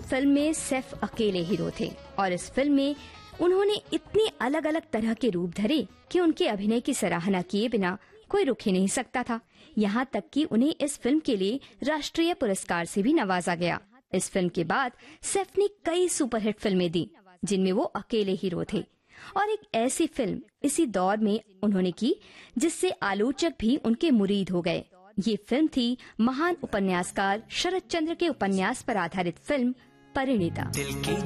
Film में सैफ अकेले hero थे और इस फिल्म में उन्होंने इतने अलग अलग तरह के रूप धरे कि उनके अभिनय की सराहना किए बिना कोई रुक ही नहीं सकता था। यहाँ तक कि उन्हें इस फिल्म के लिए राष्ट्रीय पुरस्कार से भी नवाजा गया। इस फिल्म के बाद सैफ ने कई सुपरहिट फिल्में दी जिनमें वो अकेले हीरो थे और एक ऐसी फिल्म इसी दौर में उन्होंने की जिससे आलोचक भी उनके मुरीद हो गए। ये फिल्म थी महान उपन्यासकार शरद चंद्र के उपन्यास पर आधारित फिल्म परिणीता। दिल की